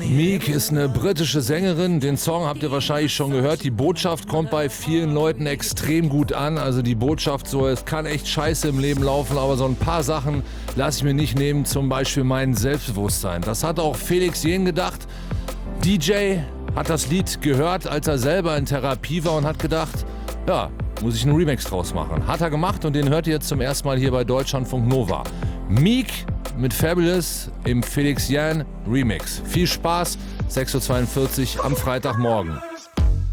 Meek ist eine britische Sängerin. Den Song habt ihr wahrscheinlich schon gehört. Die Botschaft kommt bei vielen Leuten extrem gut an. Also die Botschaft so, es kann echt scheiße im Leben laufen, aber so ein paar Sachen lasse ich mir nicht nehmen. Zum Beispiel mein Selbstbewusstsein. Das hat auch Felix Jähn gedacht. DJ hat das Lied gehört, als er selber in Therapie war und hat gedacht, ja, muss ich einen Remix draus machen. Hat er gemacht und den hört ihr jetzt zum ersten Mal hier bei Deutschlandfunk Nova. Meek mit Fabulous im Felix Jähn Remix. Viel Spaß, 6:42 Uhr am Freitagmorgen.